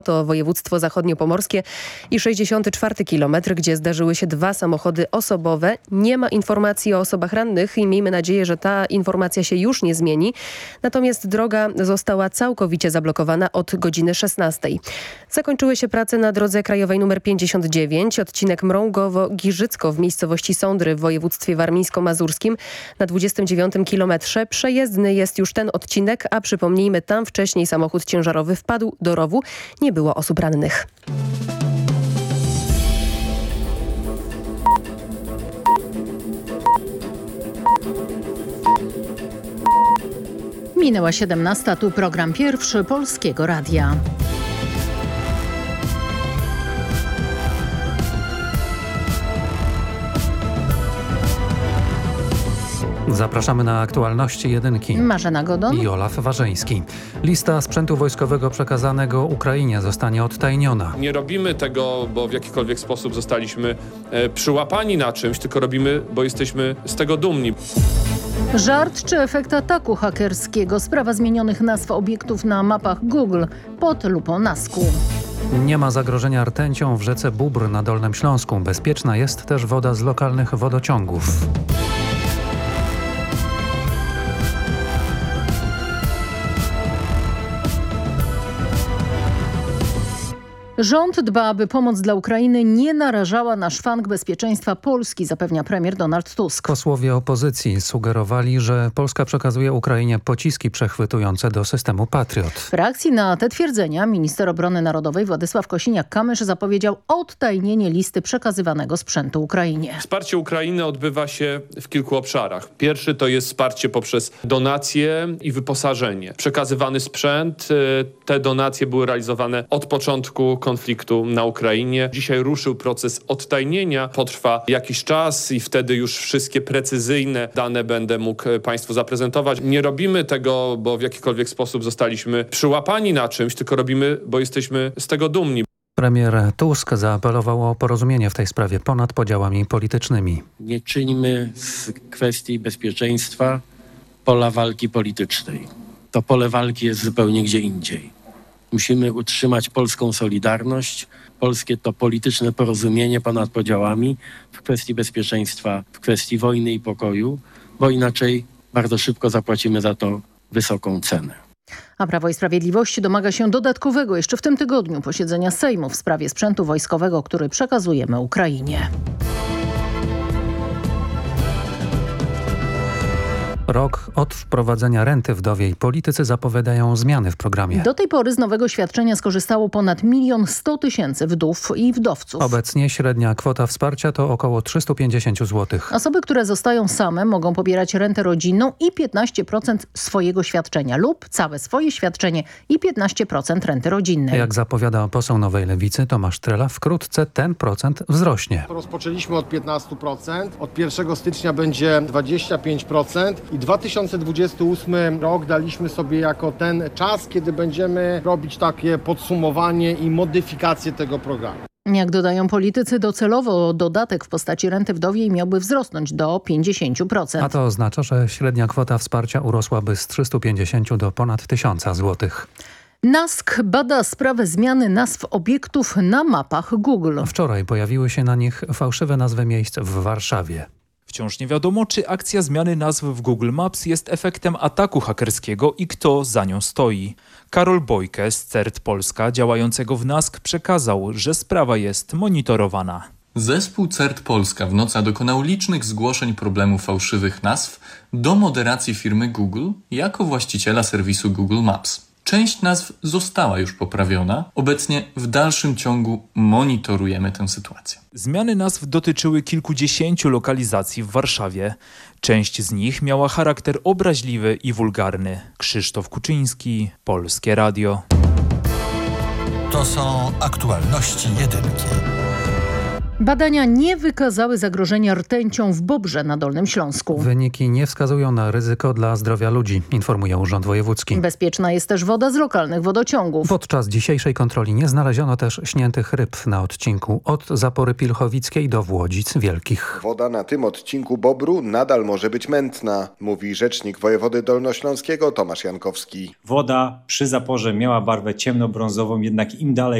To województwo zachodniopomorskie i 64 kilometr, gdzie zdarzyły się 2 samochody osobowe. Nie ma informacji o osobach rannych i miejmy nadzieję, że ta informacja się już nie zmieni. Natomiast droga została całkowicie zablokowana od godziny 16. Zakończyły się prace na drodze krajowej nr 59, odcinek Mrągowo-Giżycko w miejscowości Sądry w województwie warmińsko-mazurskim. Na 29 kilometrze przejezdny jest już ten odcinek, a przypomnijmy, tam wcześniej samochód ciężarowy wpadł do rowu. Nie było osób rannych. Minęła 17, tu program pierwszy Polskiego Radia. Zapraszamy na aktualności jedynki. Marzena Godon i Olaf Warzyński. Lista sprzętu wojskowego przekazanego Ukrainie zostanie odtajniona. Nie robimy tego, bo w jakikolwiek sposób zostaliśmy przyłapani na czymś, tylko robimy, bo jesteśmy z tego dumni. Żart czy efekt ataku hakerskiego? Sprawa zmienionych nazw obiektów na mapach Google pod lupą NASK-u. Nie ma zagrożenia rtęcią w rzece Bóbr na Dolnym Śląsku. Bezpieczna jest też woda z lokalnych wodociągów. Rząd dba, aby pomoc dla Ukrainy nie narażała na szwank bezpieczeństwa Polski, zapewnia premier Donald Tusk. Posłowie opozycji sugerowali, że Polska przekazuje Ukrainie pociski przechwytujące do systemu Patriot. W reakcji na te twierdzenia minister obrony narodowej Władysław Kosiniak-Kamysz zapowiedział odtajnienie listy przekazywanego sprzętu Ukrainie. Wsparcie Ukrainy odbywa się w kilku obszarach. Pierwszy to jest wsparcie poprzez donacje i wyposażenie. Przekazywany sprzęt, te donacje były realizowane od początku konfliktu na Ukrainie. Dzisiaj ruszył proces odtajnienia. Potrwa jakiś czas i wtedy już wszystkie precyzyjne dane będę mógł Państwu zaprezentować. Nie robimy tego, bo w jakikolwiek sposób zostaliśmy przyłapani na czymś, tylko robimy, bo jesteśmy z tego dumni. Premier Tusk zaapelował o porozumienie w tej sprawie ponad podziałami politycznymi. Nie czyńmy z kwestii bezpieczeństwa pola walki politycznej. To pole walki jest zupełnie gdzie indziej. Musimy utrzymać polską solidarność, polskie to polityczne porozumienie ponad podziałami w kwestii bezpieczeństwa, w kwestii wojny i pokoju, bo inaczej bardzo szybko zapłacimy za to wysoką cenę. A Prawo i Sprawiedliwość domaga się dodatkowego jeszcze w tym tygodniu posiedzenia Sejmu w sprawie sprzętu wojskowego, który przekazujemy Ukrainie. Rok od wprowadzenia renty wdowiej. Politycy zapowiadają zmiany w programie. Do tej pory z nowego świadczenia skorzystało ponad 1 100 000 wdów i wdowców. Obecnie średnia kwota wsparcia to około 350 zł. Osoby, które zostają same, mogą pobierać rentę rodzinną i 15% swojego świadczenia lub całe swoje świadczenie i 15% renty rodzinnej. Jak zapowiada poseł Nowej Lewicy Tomasz Trela, wkrótce ten procent wzrośnie. Rozpoczęliśmy od 15%, od 1 stycznia będzie 25% i 2028 rok daliśmy sobie jako ten czas, kiedy będziemy robić takie podsumowanie i modyfikację tego programu. Jak dodają politycy, docelowo dodatek w postaci renty wdowiej miałby wzrosnąć do 50%. A to oznacza, że średnia kwota wsparcia urosłaby z 350 do ponad 1000 zł. NASK bada sprawę zmiany nazw obiektów na mapach Google. Wczoraj pojawiły się na nich fałszywe nazwy miejsc w Warszawie. Wciąż nie wiadomo, czy akcja zmiany nazw w Google Maps jest efektem ataku hakerskiego i kto za nią stoi. Karol Bojke z CERT Polska działającego w NASK przekazał, że sprawa jest monitorowana. Zespół CERT Polska w nocy dokonał licznych zgłoszeń problemu fałszywych nazw do moderacji firmy Google jako właściciela serwisu Google Maps. Część nazw została już poprawiona. Obecnie w dalszym ciągu monitorujemy tę sytuację. Zmiany nazw dotyczyły kilkudziesięciu lokalizacji w Warszawie. Część z nich miała charakter obraźliwy i wulgarny. Krzysztof Kuczyński, Polskie Radio. To są aktualności jedynki. Badania nie wykazały zagrożenia rtęcią w Bobrze na Dolnym Śląsku. Wyniki nie wskazują na ryzyko dla zdrowia ludzi, informuje Urząd Wojewódzki. Bezpieczna jest też woda z lokalnych wodociągów. Podczas dzisiejszej kontroli nie znaleziono też śniętych ryb na odcinku od Zapory Pilchowickiej do Włodzic Wielkich. Woda na tym odcinku Bobru nadal może być mętna, mówi rzecznik wojewody dolnośląskiego Tomasz Jankowski. Woda przy zaporze miała barwę ciemnobrązową, jednak im dalej